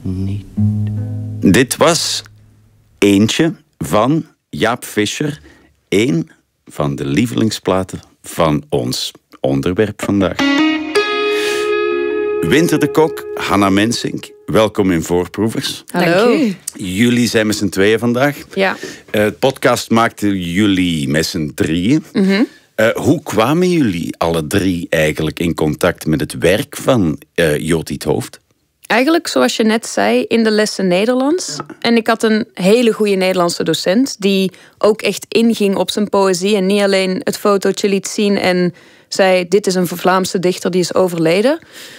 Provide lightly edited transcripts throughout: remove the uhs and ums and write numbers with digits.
niet. Dit was eentje van Jaap Visser. Eén van de lievelingsplaten van ons onderwerp vandaag. Winter de Kok, Hanna Mensink. Welkom in Voorproevers. Hallo. Dank u. Jullie zijn met z'n tweeën vandaag. Ja. Het podcast maakten jullie met z'n drieën. Hoe kwamen jullie alle drie eigenlijk in contact met het werk van Joti 't Hooft? Eigenlijk, zoals je net zei, in de lessen Nederlands. En ik had een hele goede Nederlandse docent die ook echt inging op zijn poëzie en niet alleen het fotootje liet zien en zei, dit is een Vlaamse dichter die is overleden.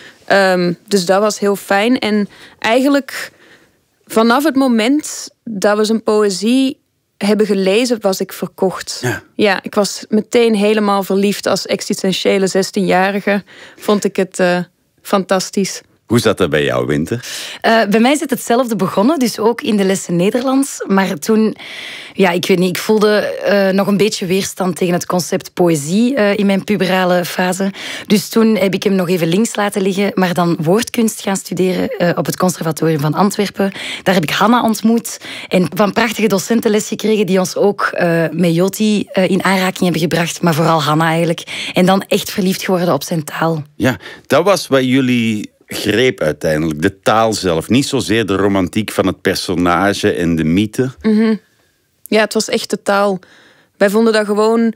Dus dat was heel fijn. En eigenlijk vanaf het moment dat we zijn poëzie hebben gelezen, was ik verkocht. Ja, ik was meteen helemaal verliefd als existentiële 16-jarige. Vond ik het fantastisch. Hoe zat dat bij jou, Winter? Bij mij is het hetzelfde begonnen, dus ook in de lessen Nederlands. Maar toen, ja, ik weet niet, ik voelde nog een beetje weerstand tegen het concept poëzie in mijn puberale fase. Dus toen heb ik hem nog even links laten liggen, maar dan woordkunst gaan studeren op het Conservatorium van Antwerpen. Daar heb ik Hanna ontmoet en van prachtige docentenles gekregen die ons ook met Joti in aanraking hebben gebracht, maar vooral Hanna eigenlijk. En dan echt verliefd geworden op zijn taal. Ja, dat was wat jullie greep uiteindelijk. De taal zelf. Niet zozeer de romantiek van het personage en de mythe. Ja, het was echt de taal. Wij vonden dat gewoon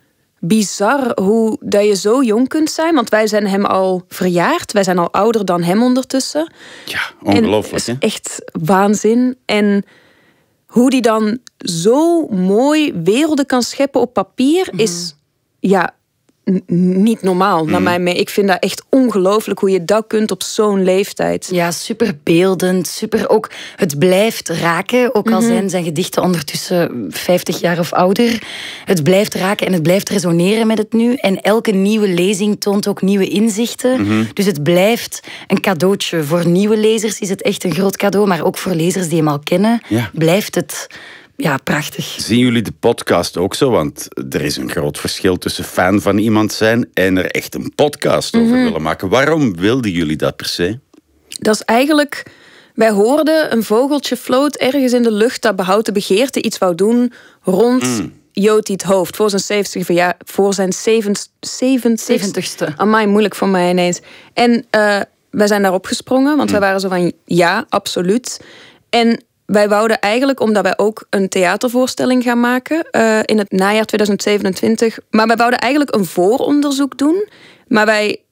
bizar hoe dat je zo jong kunt zijn. Want wij zijn hem al verjaard. Wij zijn al ouder dan hem ondertussen. Ja, ongelooflijk. En het is echt waanzin. En hoe die dan zo mooi werelden kan scheppen op papier is ja niet normaal naar mij mee. Ik vind dat echt ongelooflijk hoe je dat kunt op zo'n leeftijd. Ja, super beeldend, super ook. Het blijft raken, ook al zijn zijn gedichten ondertussen 50 jaar of ouder. Het blijft raken en het blijft resoneren met het nu. En elke nieuwe lezing toont ook nieuwe inzichten. Dus het blijft een cadeautje. Voor nieuwe lezers is het echt een groot cadeau, maar ook voor lezers die hem al kennen, blijft het ja, prachtig. Zien jullie de podcast ook zo? Want er is een groot verschil tussen fan van iemand zijn en er echt een podcast over willen maken. Waarom wilden jullie dat per se? Dat is eigenlijk... Wij hoorden een vogeltje floot ergens in de lucht dat behouden begeerte iets wou doen rond Joti 't Hooft. Voor zijn 70ste verjaardag. Voor zijn 70ste. Amai, moeilijk voor mij ineens. En wij zijn daarop gesprongen, want wij waren zo van ja, absoluut. En wij wouden eigenlijk, omdat wij ook een theatervoorstelling gaan maken in het najaar 2027. Maar wij wouden eigenlijk een vooronderzoek doen. Maar wij